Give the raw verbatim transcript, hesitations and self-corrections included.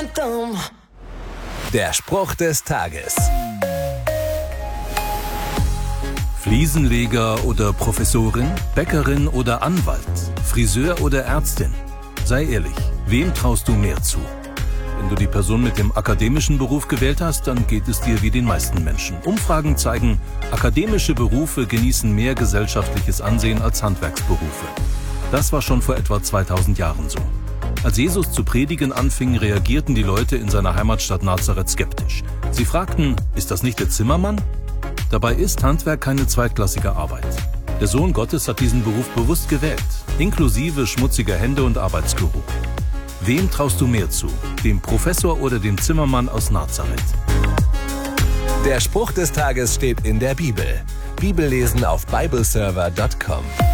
anthem. Der Spruch des Tages. Fliesenleger oder Professorin, Bäckerin oder Anwalt, Friseur oder Ärztin. Sei ehrlich, wem traust du mehr zu? Wenn du die Person mit dem akademischen Beruf gewählt hast, dann geht es dir wie den meisten Menschen. Umfragen zeigen, akademische Berufe genießen mehr gesellschaftliches Ansehen als Handwerksberufe. Das war schon vor etwa zweitausend Jahren so. Als Jesus zu predigen anfing, reagierten die Leute in seiner Heimatstadt Nazareth skeptisch. Sie fragten, ist das nicht der Zimmermann? Dabei ist Handwerk keine zweitklassige Arbeit. Der Sohn Gottes hat diesen Beruf bewusst gewählt, inklusive schmutziger Hände und Arbeitsgeruch. Wem traust du mehr zu, dem Professor oder dem Zimmermann aus Nazareth? Der Spruch des Tages steht in der Bibel. Bibellesen auf bibleserver punkt com.